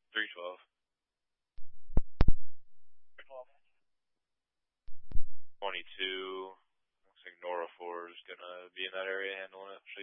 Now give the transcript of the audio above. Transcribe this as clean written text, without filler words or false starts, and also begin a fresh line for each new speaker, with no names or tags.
312. 22. Looks like Nora 4 is gonna be in that area handling it.